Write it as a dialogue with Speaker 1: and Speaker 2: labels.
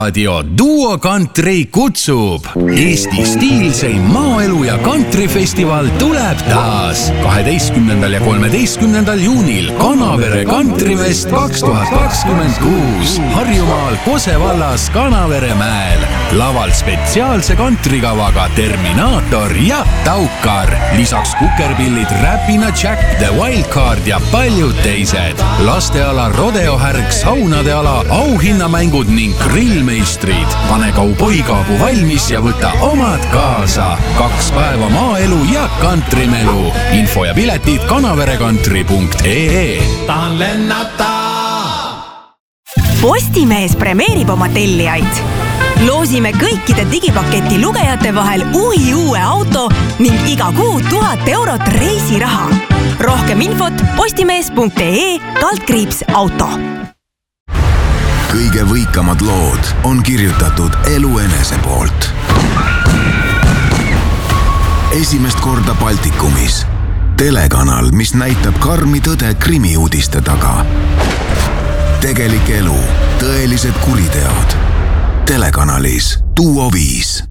Speaker 1: Radio Duo Country kutsub. Eesti stiilseim maaelu ja kantrifestival tuleb taas 12. ja 13. juunil Kanavere Kantrifest 2026 Harjumaal Kose vallas Kanaveremäel. Laval spetsiaalse kantrikavaga Terminaator ja Taukar. Lisaks kukerpillid Räpina Jack, The Wildcard ja paljud teised. Lasteala rodeohärg, saunade ala, auhinnamängud ning grillmeistrid. Pane kauboikaabu valmis ja võta omad kaasa. 2 päeva maaelu ja kantrimelu. Info ja piletid kanaverekantri.ee.
Speaker 2: Tahan lennata!
Speaker 3: Postimees premeerib oma tellijaid. Loosime kõikide digipaketi lugejate vahel uue auto ning iga kuu 1000 eurot reisiraha. Rohkem infot postimees.ee/auto.
Speaker 4: Kõige võikamad lood on kirjutatud Elu enese poolt. Esimest korda Baltikumis. Telekanal, mis näitab karmi tõde krimiuudiste taga. Tegelik elu, tõelised kuriteod. Telekanalis Duo 5.